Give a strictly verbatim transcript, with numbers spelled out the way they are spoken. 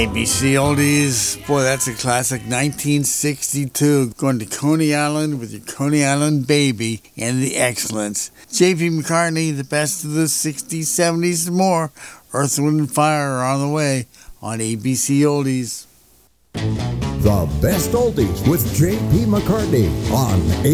A B C Oldies, boy, that's a classic. nineteen sixty-two, going to Coney Island with your Coney Island Baby and the Excellence. J P McCartney, the best of the sixties, seventies, and more. Earth, Wind, and Fire are on the way on A B C Oldies. The best oldies with J P McCartney on